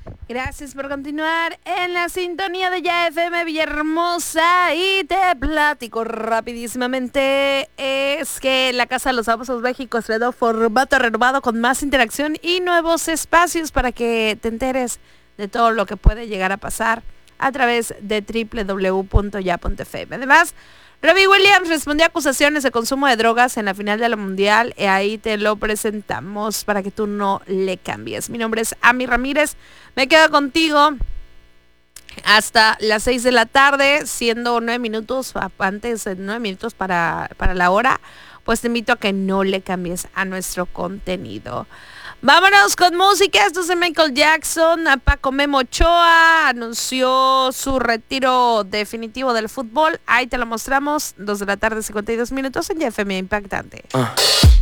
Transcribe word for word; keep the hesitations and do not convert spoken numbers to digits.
Gracias por continuar en la sintonía de Ya F M Villahermosa y te platico rapidísimamente. Es que la Casa de los Famosos México estrenó formato renovado con más interacción y nuevos espacios para que te enteres de todo lo que puede llegar a pasar a través de doble u doble u doble u punto ya punto f m. Además, Robbie Williams respondió a acusaciones de consumo de drogas en la final de la Mundial y ahí te lo presentamos para que tú no le cambies. Mi nombre es Ami Ramírez, me quedo contigo hasta las seis de la tarde, siendo nueve minutos, antes de nueve minutos para, para la hora, pues te invito a que no le cambies a nuestro contenido. Vámonos con música. Esto es de Michael Jackson. Paco Memo Ochoa anunció su retiro definitivo del fútbol. Ahí te lo mostramos. dos de la tarde, cincuenta y dos minutos en Ya F M Impactante. Uh.